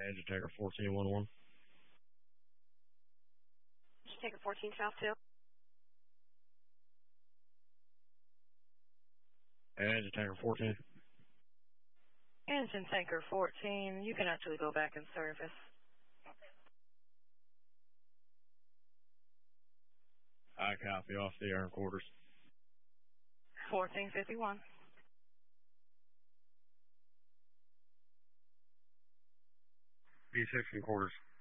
Engine Tanker 1411. Engine Tanker 14 South 2. Engine Tanker 14. Engine Tanker 14, you can actually go back in service. I copy off the air quarters. 1451. B6 in quarters.